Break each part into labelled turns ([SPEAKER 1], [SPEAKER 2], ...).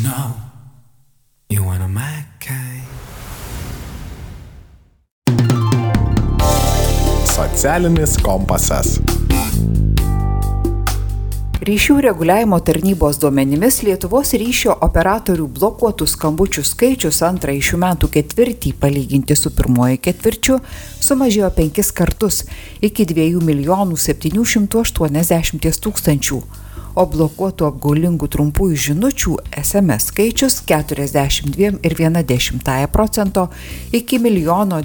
[SPEAKER 1] know you want a Mackay.
[SPEAKER 2] Socialinis kompasas.
[SPEAKER 3] Ryšių reguliavimo tarnybos duomenimis Lietuvos ryšio operatorių blokuotų skambučių skaičius antrąjį šių metų ketvirtį palyginti su pirmuoju ketvirčiu sumažėjo 5 kartus iki 2 780 000, o blokuotų apgaulingų trumpųjų žinučių SMS skaičius 42,1% iki 1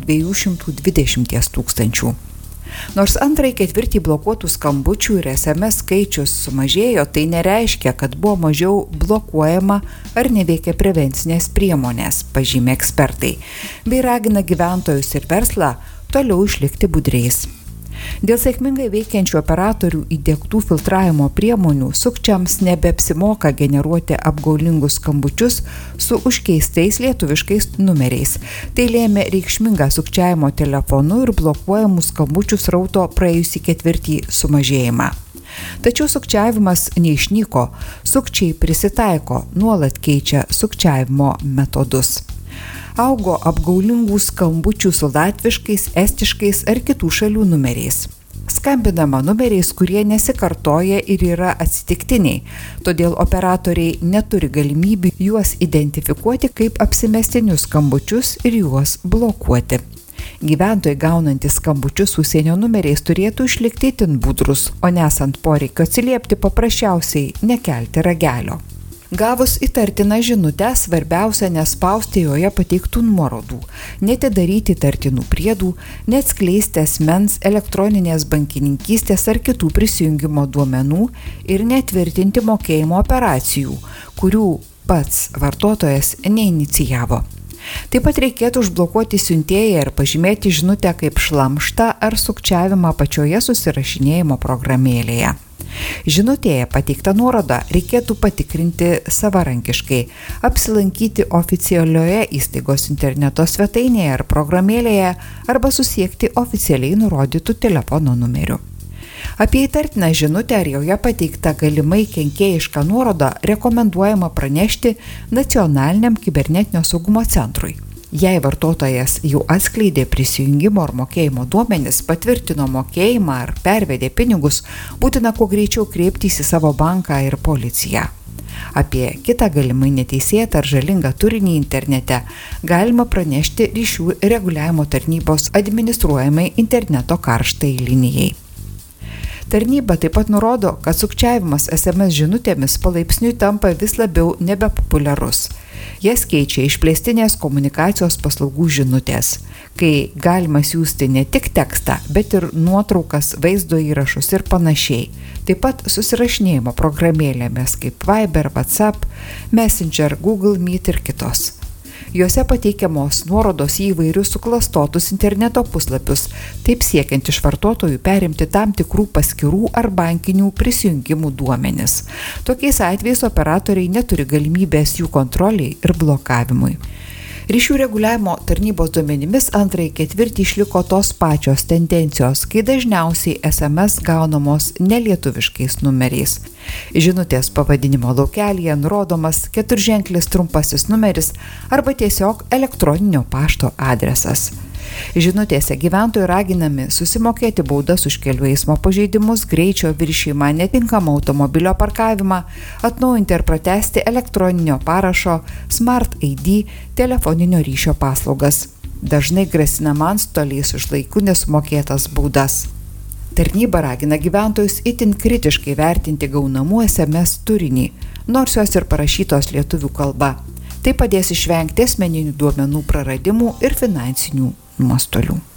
[SPEAKER 3] 220 000. Nors antrąjį ketvirtį blokuotų skambučių ir SMS skaičius sumažėjo, tai nereiškia, kad buvo mažiau blokuojama ar neveikia prevencinės priemonės, pažymė ekspertai, bei ragina gyventojus ir verslą toliau išlikti budriais. Dėl sėkmingai veikiančių operatorių įdiegtų filtravimo priemonių sukčiams nebeapsimoka generuoti apgaulingus skambučius su užkeistais lietuviškais numeriais. Tai lėmė reikšmingą sukčiavimo telefonu ir blokuojamų skambučių srauto praėjusį ketvirtį sumažėjimą. Tačiau sukčiavimas neišnyko, sukčiai prisitaiko, nuolat keičia sukčiavimo metodus. Augo apgaulingų skambučių su latviškais, estiškais ar kitų šalių numeriais. Skambinama numeriais, kurie nesikartoja ir yra atsitiktiniai, todėl operatoriai neturi galimybių juos identifikuoti kaip apsimestinius skambučius ir juos blokuoti. Gyventojai gaunantys skambučius užsienio numeriais turėtų išlikti itin budrus, o nesant poreikio atsiliepti paprasčiausiai nekelti ragelio. Gavus įtartiną žinutę, svarbiausia nespausti joje pateiktų nuorodų, netidaryti įtartinų priedų, neatskleisti asmens elektroninės bankininkystės ar kitų prisijungimo duomenų ir netvirtinti mokėjimo operacijų, kurių pats vartotojas neinicijavo. Taip pat reikėtų užblokuoti siuntėją ir pažymėti žinutę kaip šlamštą ar sukčiavimą pačioje susirašinėjimo programėlėje. Žinutėje pateiktą nuorodą reikėtų patikrinti savarankiškai, apsilankyti oficialioje įstaigos interneto svetainėje ar programėlėje arba susiekti oficialiai nurodytų telefono numeriu. Apie įtartiną žinutę ar joje pateiktą galimai kenkėjišką nuorodą rekomenduojama pranešti Nacionaliniam kibernetinio saugumo centrui. Jei vartotojas jau atskleidė prisijungimo ar mokėjimo duomenis, patvirtino mokėjimą ar pervedė pinigus, būtina kuo greičiau kreiptis į savo banką ir policiją. Apie kitą galimai neteisėtą ar žalingą turinį internete galima pranešti ryšių reguliavimo tarnybos administruojamai interneto karštai linijai. Tarnyba taip pat nurodo, kad sukčiavimas SMS žinutėmis palaipsniui tampa vis labiau nebepopuliarus. Jas keičia išplėstinės komunikacijos paslaugų žinutės, kai galima siųsti ne tik tekstą, bet ir nuotraukas, vaizdo įrašus ir panašiai. Taip pat susirašinėjimo programėlėmis kaip Viber, WhatsApp, Messenger, Google Meet ir kitos. Jose pateikiamos nuorodos į įvairius suklastotus interneto puslapius, taip siekiant iš vartotojų perimti tam tikrų paskyrų ar bankinių prisijungimų duomenis. Tokiais atvejais operatoriai neturi galimybės jų kontroliai ir blokavimui. Ryšių reguliavimo tarnybos duomenimis antrąjį ketvirtį išliko tos pačios tendencijos, kai dažniausiai SMS gaunamos nelietuviškais numeriais. Žinutės pavadinimo laukelyje nurodomas keturženklis trumpasis numeris arba tiesiog elektroninio pašto adresas. Žinutėse gyventojai raginami susimokėti baudas už kelių eismo pažeidimus, greičio viršijimą, netinkamą automobilio parkavimą, atnaujinti ar pratęsti elektroninio parašo, Smart ID, telefoninio ryšio paslaugas. Dažnai grasinama antstoliais už laiku nesumokėtas baudas. Tarnyba ragina gyventojus itin kritiškai vertinti gaunamų SMS turinį, nors jos ir parašytos lietuvių kalba. Tai padės išvengti asmeninių duomenų praradimų ir finansinių nuostolių.